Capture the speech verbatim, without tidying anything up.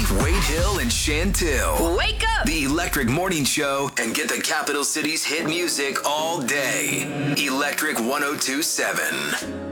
Wade Hill and Chantil. Wake up! The Electric Morning Show, and get the capital city's hit music all day. Electric one oh two point seven.